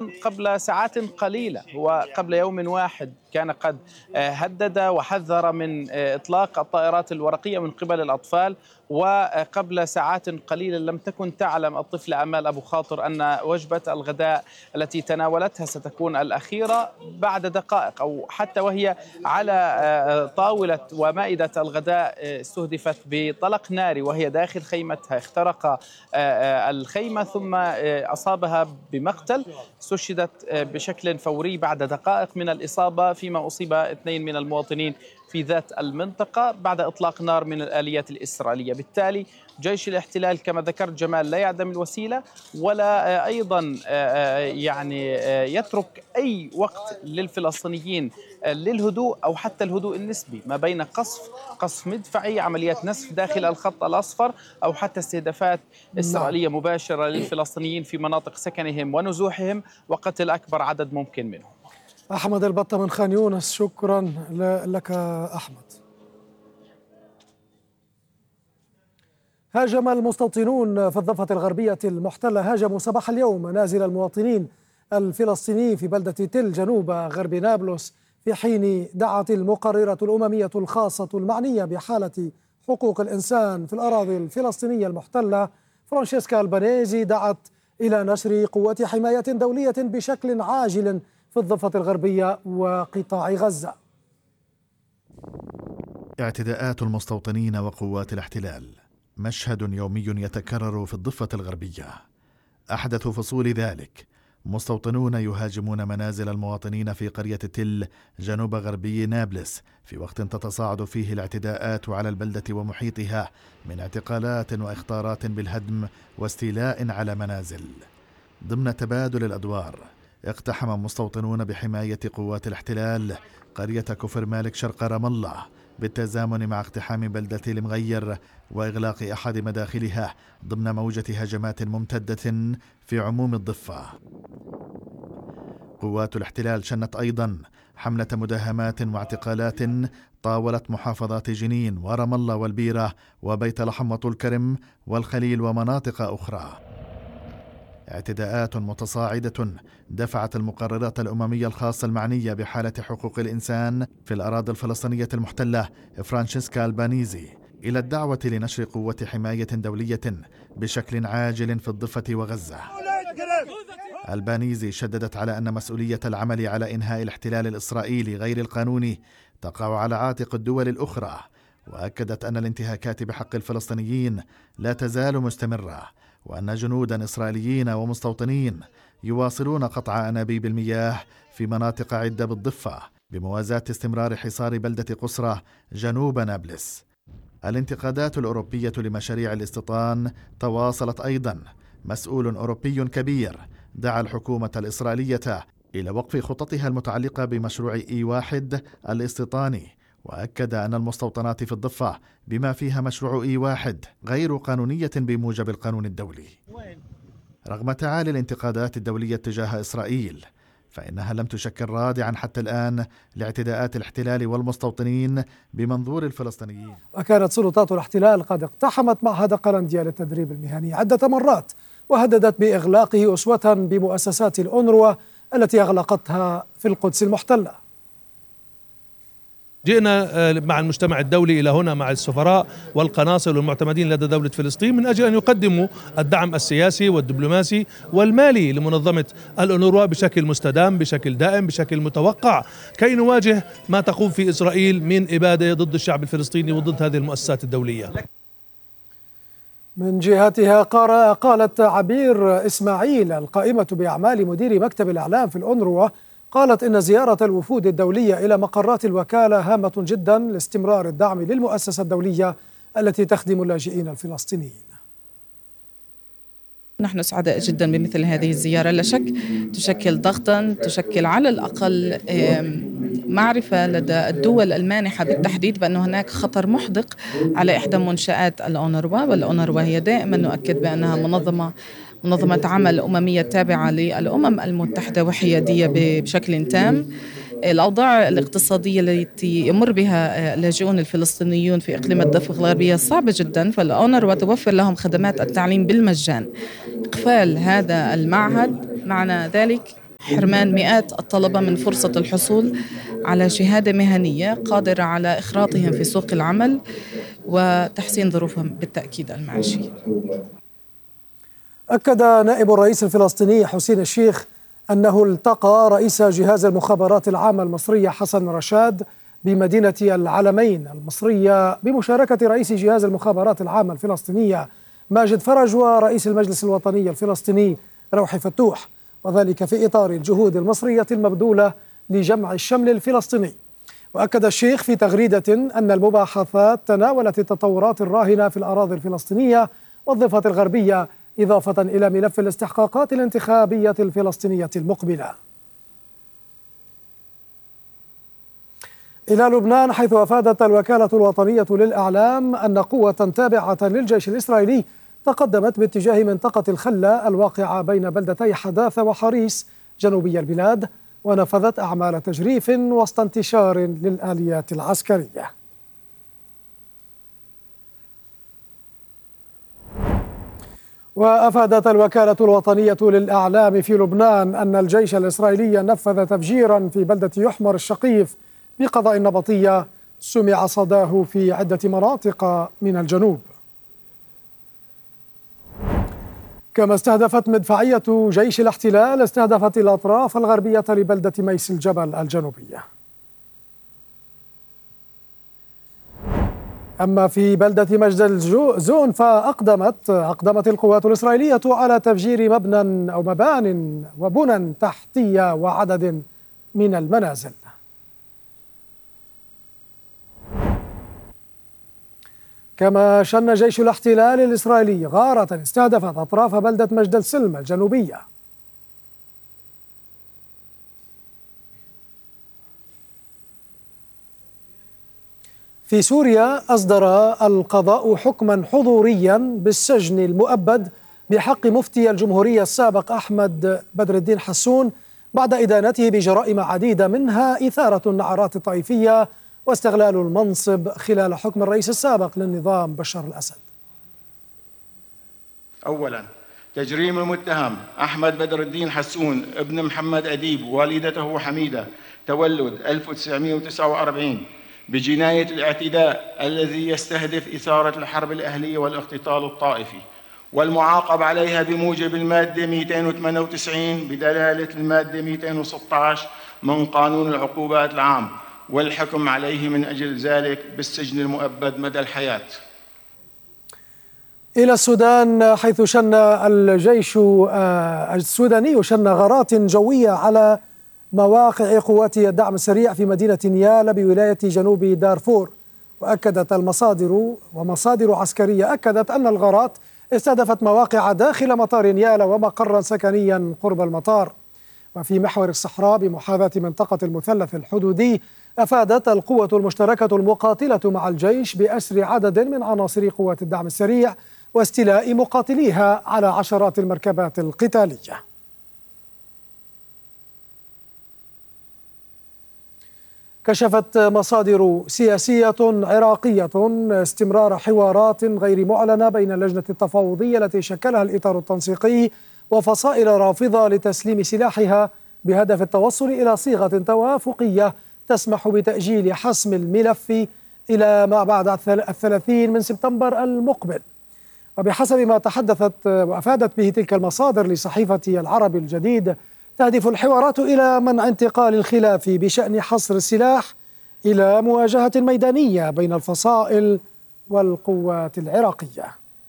العالم قبل ساعات قليلة. هو قبل يوم واحد كان قد هدد وحذر من إطلاق الطائرات الورقية من قبل الأطفال، وقبل ساعات قليلة لم تكن تعلم الطفلة آمال أبو خاطر أن وجبة الغداء التي تناولتها ستكون الأخيرة. بعد دقائق أو حتى وهي على طاولة ومائدة الغداء استهدفت بطلق ناري وهي داخل خيمتها، اخترق الخيمة ثم أصابها بمقتل. استشهدت بشكل فوري بعد دقائق من الإصابة، فيما أصيب 2 من المواطنين في ذات المنطقة بعد إطلاق نار من الآليات الإسرائيلية. بالتالي جيش الاحتلال كما ذكرت جمال لا يعدم الوسيلة ولا أيضا يعني يترك أي وقت للفلسطينيين للهدوء أو حتى الهدوء النسبي ما بين قصف مدفعي، عمليات نسف داخل الخط الأصفر، أو حتى استهدافات إسرائيلية مباشرة للفلسطينيين في مناطق سكنهم ونزوحهم وقتل أكبر عدد ممكن منهم. أحمد البطة من خان يونس، شكرا لك أحمد. هاجم المستوطنون في الضفة الغربية المحتلة هاجموا صباح اليوم منازل المواطنين الفلسطينيين في بلدة تل جنوب غرب نابلس، في حين دعت المقررة الأممية الخاصة المعنية بحالة حقوق الإنسان في الأراضي الفلسطينية المحتلة فرانشيسكا البانيزي دعت إلى نشر قوات حماية دولية بشكل عاجل في الضفة الغربية وقطاع غزة. اعتداءات المستوطنين وقوات الاحتلال مشهد يومي يتكرر في الضفة الغربية. أحدث فصول ذلك مستوطنون يهاجمون منازل المواطنين في قرية تل جنوب غربي نابلس، في وقت تتصاعد فيه الاعتداءات على البلدة ومحيطها من اعتقالات وإخطارات بالهدم واستيلاء على منازل. ضمن تبادل الأدوار اقتحم مستوطنون بحماية قوات الاحتلال قرية كفر مالك شرق رام الله بالتزامن مع اقتحام بلدة المغير وإغلاق أحد مداخلها ضمن موجة هجمات ممتدة في عموم الضفة. قوات الاحتلال شنت أيضا حملة مداهمات واعتقالات طاولت محافظات جنين ورام الله والبيرة وبيت لحم وطول كرم والخليل ومناطق أخرى. اعتداءات متصاعدة دفعت المقررات الأممية الخاصة المعنية بحالة حقوق الإنسان في الأراضي الفلسطينية المحتلة فرانشيسكا البانيزي إلى الدعوة لنشر قوة حماية دولية بشكل عاجل في الضفة وغزة. البانيزي شددت على أن مسؤولية العمل على إنهاء الاحتلال الإسرائيلي غير القانوني تقع على عاتق الدول الأخرى، وأكدت أن الانتهاكات بحق الفلسطينيين لا تزال مستمرة، وأن جنودا إسرائيليين ومستوطنين يواصلون قطع أنابيب المياه في مناطق عدة بالضفة بموازاة استمرار حصار بلدة قصرة جنوب نابلس. الانتقادات الأوروبية لمشاريع الاستيطان تواصلت أيضا. مسؤول أوروبي كبير دعا الحكومة الإسرائيلية إلى وقف خططها المتعلقة بمشروع E1 الاستيطاني، وأكد أن المستوطنات في الضفة بما فيها مشروع E1 غير قانونية بموجب القانون الدولي. رغم تعالي الانتقادات الدولية تجاه إسرائيل، فإنها لم تشكل رادعا حتى الآن لاعتداءات الاحتلال والمستوطنين بمنظور الفلسطينيين. وكانت سلطات الاحتلال قد اقتحمت معهد قلنديا للتدريب المهني عدة مرات، وهددت بإغلاقه أسوة بمؤسسات الأونروا التي أغلقتها في القدس المحتلة. جئنا مع المجتمع الدولي إلى هنا مع السفراء والقناصل والمعتمدين لدى دولة فلسطين من أجل أن يقدموا الدعم السياسي والدبلوماسي والمالي لمنظمة الأونروا بشكل مستدام، بشكل دائم، بشكل متوقع، كي نواجه ما تقوم في إسرائيل من إبادة ضد الشعب الفلسطيني وضد هذه المؤسسات الدولية. من جهتها قالت عبير إسماعيل القائمة بأعمال مدير مكتب الإعلام في الأونروا، قالت إن زيارة الوفود الدولية إلى مقرات الوكالة هامة جدا لاستمرار الدعم للمؤسسة الدولية التي تخدم اللاجئين الفلسطينيين. نحن سعداء جدا بمثل هذه الزيارة، لا شك تشكل ضغطا، تشكل على الأقل معرفة لدى الدول المانحة بالتحديد بأن هناك خطر محدق على إحدى منشآت الأونروا، والأونروا هي دائما نؤكد بأنها منظمة عمل أممية تابعة للأمم المتحدة وحيادية بشكل تام. الأوضاع الاقتصادية التي يمر بها اللاجئون الفلسطينيون في إقليم الضفة الغربية صعبة جدا، فالأونروا توفر لهم خدمات التعليم بالمجان. إقفال هذا المعهد معنى ذلك حرمان مئات الطلبة من فرصة الحصول على شهادة مهنية قادرة على إخراطهم في سوق العمل وتحسين ظروفهم بالتأكيد المعيشية. أكد نائب الرئيس الفلسطيني حسين الشيخ أنه التقى رئيس جهاز المخابرات العامة المصرية حسن رشاد بمدينة العلمين المصرية بمشاركة رئيس جهاز المخابرات العامة الفلسطينية ماجد فرج ورئيس المجلس الوطني الفلسطيني روحي فتوح، وذلك في إطار الجهود المصرية المبذولة لجمع الشمل الفلسطيني. وأكد الشيخ في تغريدة أن المباحثات تناولت التطورات الراهنة في الأراضي الفلسطينية والضفة الغربية، إضافة إلى ملف الاستحقاقات الانتخابية الفلسطينية المقبلة. إلى لبنان، حيث أفادت الوكالة الوطنية للإعلام أن قوة تابعة للجيش الإسرائيلي تقدمت باتجاه منطقة الخلة الواقعة بين بلدتي حداثة وحريس جنوبي البلاد، ونفذت أعمال تجريف وسط انتشار للآليات العسكرية. وأفادت الوكالة الوطنية للإعلام في لبنان أن الجيش الإسرائيلي نفذ تفجيرا في بلدة يحمر الشقيف بقضاء النبطية سمع صداه في عدة مناطق من الجنوب. كما استهدفت مدفعية جيش الاحتلال الأطراف الغربية لبلدة ميس الجبل الجنوبية. أما في بلدة مجد الزون فأقدمت القوات الإسرائيلية على تفجير مبان وبنى تحتية وعدد من المنازل. كما شن جيش الاحتلال الإسرائيلي غارة استهدفت أطراف بلدة مجد السلم الجنوبية. في سوريا أصدر القضاء حكما حضوريا بالسجن المؤبد بحق مفتي الجمهورية السابق أحمد بدر الدين حسون بعد إدانته بجرائم عديدة، منها إثارة النعرات الطائفية واستغلال المنصب خلال حكم الرئيس السابق للنظام بشار الأسد. أولا، تجريم المتهم أحمد بدر الدين حسون ابن محمد أديب والدته حميدة تولد 1949 بجناية الاعتداء الذي يستهدف إثارة الحرب الأهلية والاختطال الطائفي، والمعاقب عليها بموجب المادة 298 بدلالة المادة 216 من قانون العقوبات العام، والحكم عليه من أجل ذلك بالسجن المؤبد مدى الحياة. إلى السودان، حيث شن الجيش السوداني غارات جوية على مواقع قوات الدعم السريع في مدينة نيالا بولاية جنوب دارفور. وأكدت مصادر عسكرية أن الغارات استهدفت مواقع داخل مطار نيالا ومقرا سكنيا قرب المطار. وفي محور الصحراء بمحاذاة منطقة المثلث الحدودي، أفادت القوة المشتركة المقاتلة مع الجيش بأسر عدد من عناصر قوات الدعم السريع واستيلاء مقاتليها على عشرات المركبات القتالية. كشفت مصادر سياسية عراقية استمرار حوارات غير معلنة بين اللجنة التفاوضية التي شكلها الإطار التنسيقي وفصائل رافضة لتسليم سلاحها بهدف التوصل إلى صيغة توافقية تسمح بتأجيل حسم الملف إلى ما بعد 30 من سبتمبر المقبل. وبحسب ما تحدثت وأفادت به تلك المصادر لصحيفة العرب الجديد، تهدف الحوارات إلى منع انتقال الخلاف بشأن حصر السلاح إلى مواجهة ميدانية بين الفصائل والقوات العراقية.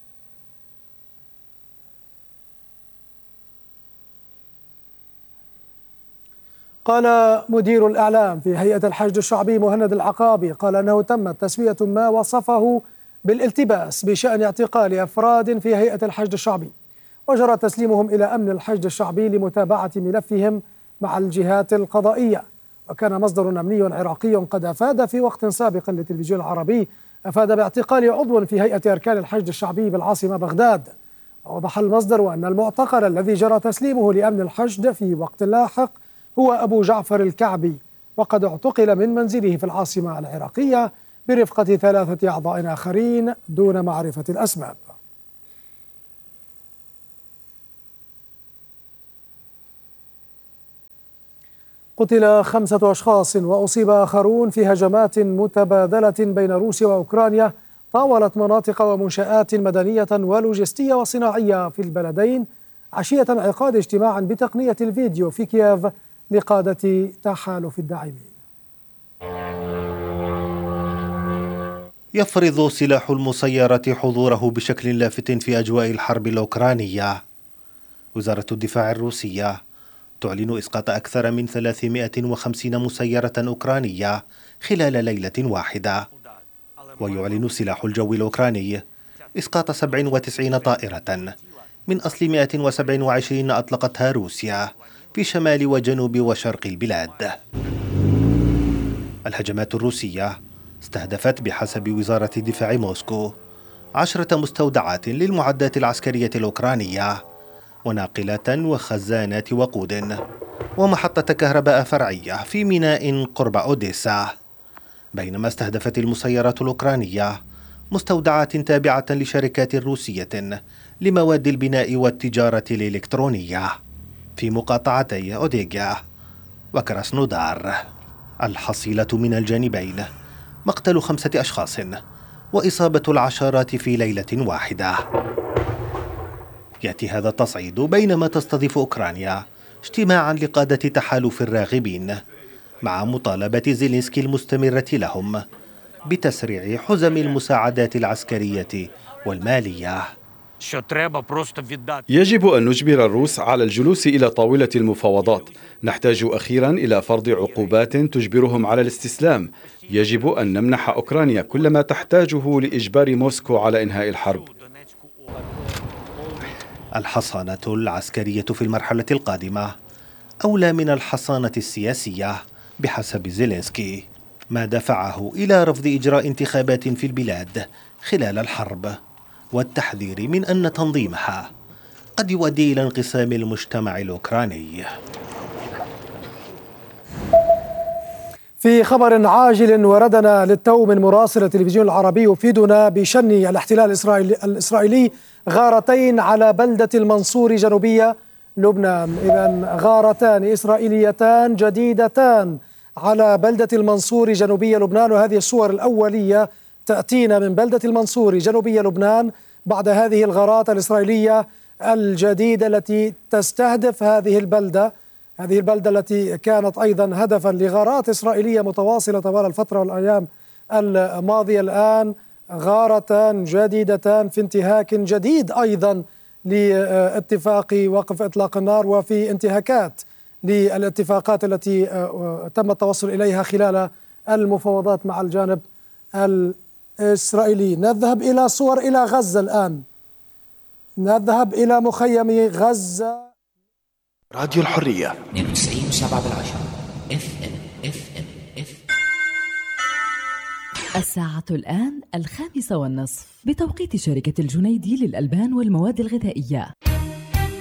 قال مدير الإعلام في هيئة الحشد الشعبي مهند العقابي أنه تمت تسوية ما وصفه بالالتباس بشأن اعتقال أفراد في هيئة الحشد الشعبي، وجرى تسليمهم إلى أمن الحشد الشعبي لمتابعة ملفهم مع الجهات القضائية. وكان مصدر أمني عراقي قد أفاد في وقت سابق للتلفزيون العربي باعتقال عضو في هيئة أركان الحشد الشعبي بالعاصمة بغداد. ووضح المصدر أن المعتقل الذي جرى تسليمه لأمن الحشد في وقت لاحق هو أبو جعفر الكعبي، وقد اعتقل من منزله في العاصمة العراقية برفقة 3 أعضاء آخرين دون معرفة الأسباب. قتل 5 أشخاص وأصيب آخرون في هجمات متبادلة بين روسيا وأوكرانيا طاولت مناطق ومنشآت مدنية ولوجستية وصناعية في البلدين عشية انعقاد اجتماع بتقنية الفيديو في كييف لقادة تحالف الداعمين. يفرض سلاح المسيرات حضوره بشكل لافت في أجواء الحرب الأوكرانية. وزارة الدفاع الروسية تعلن إسقاط أكثر من 350 مسيرة أوكرانية خلال ليلة واحدة. ويعلن سلاح الجو الأوكراني إسقاط 97 طائرة من أصل 127 أطلقتها روسيا في شمال وجنوب وشرق البلاد. الهجمات الروسية استهدفت بحسب وزارة دفاع موسكو 10 مستودعات للمعدات العسكرية الأوكرانية وناقلات وخزانات وقود ومحطة كهرباء فرعية في ميناء قرب أوديسا، بينما استهدفت المسيرات الأوكرانية مستودعات تابعة لشركات روسية لمواد البناء والتجارة الإلكترونية في مقاطعتي أوديغا وكراسنودار. الحصيلة من الجانبين مقتل 5 أشخاص وإصابة العشرات في ليلة واحدة. يأتي هذا التصعيد بينما تستضيف أوكرانيا اجتماعا لقادة تحالف الراغبين مع مطالبة زيلينسكي المستمرة لهم بتسريع حزم المساعدات العسكرية والمالية. يجب أن نجبر الروس على الجلوس إلى طاولة المفاوضات. نحتاج أخيرا إلى فرض عقوبات تجبرهم على الاستسلام. يجب أن نمنح أوكرانيا كل ما تحتاجه لإجبار موسكو على إنهاء الحرب. الحصانة العسكرية في المرحلة القادمة أولى من الحصانة السياسية بحسب زيلينسكي، ما دفعه إلى رفض إجراء انتخابات في البلاد خلال الحرب والتحذير من أن تنظيمها قد يؤدي إلى انقسام المجتمع الأوكراني. في خبر عاجل وردنا للتو من مراسل التلفزيون العربي يفيدنا بشن الاحتلال الإسرائيلي غارتين على بلدة المنصور جنوبية لبنان. إذن غارتان إسرائيليتان جديدتان على بلدة المنصور جنوبية لبنان، وهذه الصور الأولية تأتينا من بلدة المنصور جنوبية لبنان بعد هذه الغارات الإسرائيلية الجديدة التي تستهدف هذه البلدة التي كانت أيضا هدفا لغارات إسرائيلية متواصلة طوال الفترة والأيام الماضية. الآن غارتان جديدتان في انتهاك جديد أيضا لاتفاق وقف إطلاق النار وفي انتهاكات للاتفاقات التي تم التوصل إليها خلال المفاوضات مع الجانب الإسرائيلي. نذهب إلى صور إلى غزة الآن، نذهب إلى مخيم غزة. راديو الحرية 92.7 FM. الساعة الآن 5:30 بتوقيت شركة الجنيدي للألبان والمواد الغذائية.